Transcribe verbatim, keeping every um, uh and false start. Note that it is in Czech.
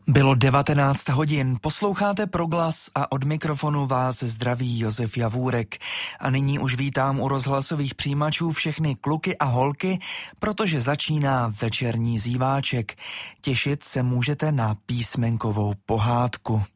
Bylo devatenáct hodin, posloucháte Proglas a od mikrofonu vás zdraví Josef Javůrek. A nyní už vítám u rozhlasových přijímačů všechny kluky a holky, protože začíná večerní zíváček. Těšit se můžete na písmenkovou pohádku.